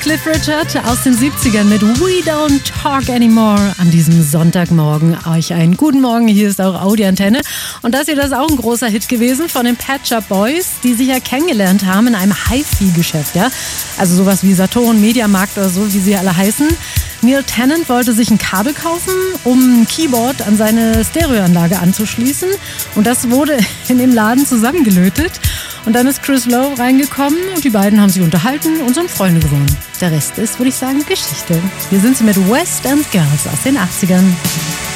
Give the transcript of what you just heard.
Cliff Richard aus den 70ern mit We Don't Talk Anymore. An diesem Sonntagmorgen euch einen guten Morgen. Hier ist auch Audi-Antenne. Und das ist auch ein großer Hit gewesen von den Pet Shop Boys, die sich ja kennengelernt haben in einem Hi-Fi-Geschäft. Ja? Also sowas wie Saturn, Mediamarkt oder so, wie sie alle heißen. Neil Tennant wollte sich ein Kabel kaufen, um ein Keyboard an seine Stereoanlage anzuschließen. Und das wurde in dem Laden zusammengelötet. Und dann ist Chris Lowe reingekommen und die beiden haben sich unterhalten und sind Freunde geworden. Der Rest ist, würde ich sagen, Geschichte. Hier sind sie mit West End Girls aus den 80ern.